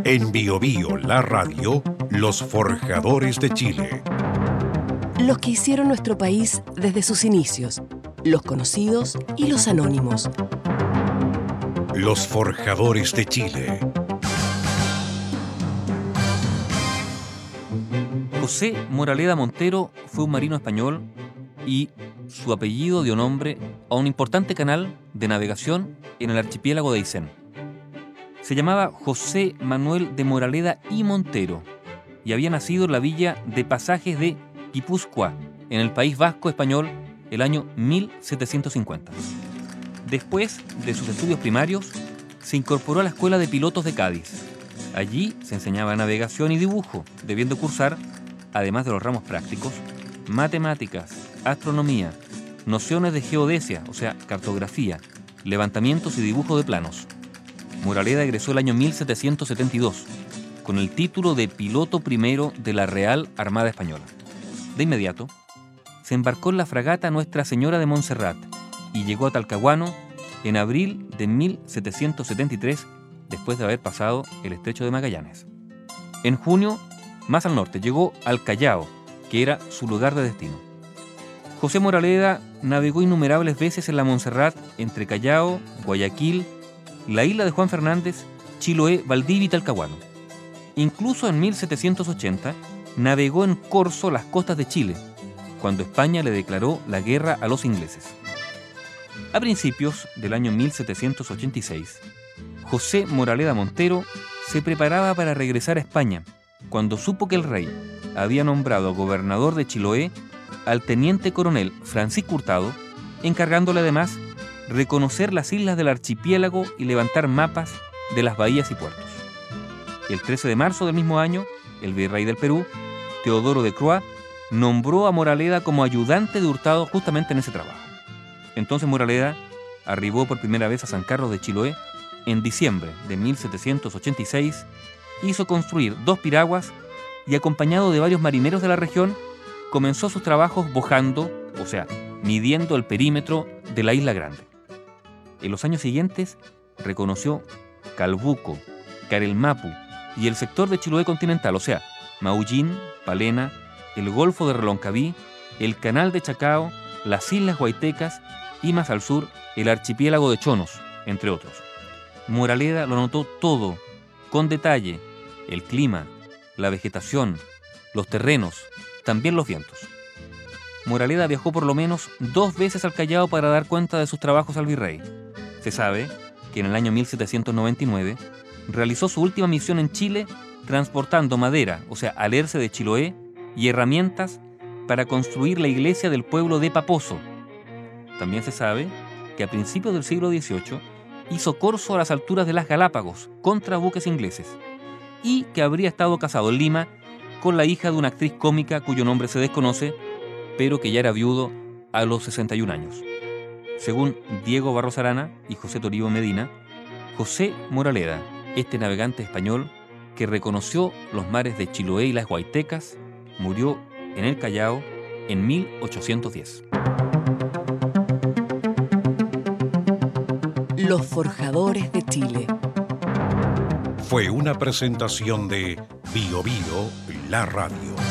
En Biobío, la radio, los forjadores de Chile. Los que hicieron nuestro país desde sus inicios, los conocidos y los anónimos. Los forjadores de Chile. José Moraleda Montero fue un marino español y su apellido dio nombre a un importante canal de navegación en el archipiélago de Aysén. Se llamaba José Manuel de Moraleda y Montero y había nacido en la villa de Pasajes de Guipúzcoa, en el País Vasco español, el año 1750. Después de sus estudios primarios, se incorporó a la Escuela de Pilotos de Cádiz. Allí se enseñaba navegación y dibujo, debiendo cursar, además de los ramos prácticos, matemáticas, astronomía, nociones de geodesia, o sea, cartografía, levantamientos y dibujo de planos. Moraleda egresó el año 1772, con el título de piloto primero de la Real Armada Española. De inmediato, se embarcó en la fragata Nuestra Señora de Montserrat y llegó a Talcahuano en abril de 1773, después de haber pasado el Estrecho de Magallanes. En junio, más al norte, llegó al Callao, que era su lugar de destino. José Moraleda navegó innumerables veces en la Montserrat entre Callao, Guayaquil, la isla de Juan Fernández, Chiloé, Valdivia y Talcahuano. Incluso en 1780 navegó en corso las costas de Chile, cuando España le declaró la guerra a los ingleses. A principios del año 1786, José Moraleda Montero se preparaba para regresar a España, cuando supo que el rey había nombrado gobernador de Chiloé al teniente coronel Francisco Hurtado, encargándole además reconocer las islas del archipiélago y levantar mapas de las bahías y puertos. El 13 de marzo del mismo año, el virrey del Perú, Teodoro de Croix, nombró a Moraleda como ayudante de Hurtado justamente en ese trabajo. Entonces Moraleda arribó por primera vez a San Carlos de Chiloé en diciembre de 1786, hizo construir 2 piraguas y, acompañado de varios marineros de la región, comenzó sus trabajos bojando, o sea, midiendo el perímetro de la Isla Grande. En los años siguientes reconoció Calbuco, Carelmapu y el sector de Chiloé continental, o sea, Maullín, Palena, el Golfo de Reloncaví, el Canal de Chacao, las Islas Guaitecas y más al sur el archipiélago de Chonos, entre otros. Moraleda lo notó todo, con detalle: el clima, la vegetación, los terrenos, también los vientos. Moraleda viajó por lo menos 2 veces al Callao para dar cuenta de sus trabajos al virrey. Se sabe que en el año 1799 realizó su última misión en Chile transportando madera, o sea, alerce de Chiloé, y herramientas para construir la iglesia del pueblo de Paposo. También se sabe que a principios del siglo XVIII hizo corso a las alturas de las Galápagos contra buques ingleses y que habría estado casado en Lima con la hija de una actriz cómica cuyo nombre se desconoce, pero que ya era viudo a los 61 años. Según Diego Barros Arana y José Toribio Medina, José Moraleda, este navegante español que reconoció los mares de Chiloé y las Guaitecas, murió en el Callao en 1810. Los forjadores de Chile. Fue una presentación de Biobío, la radio.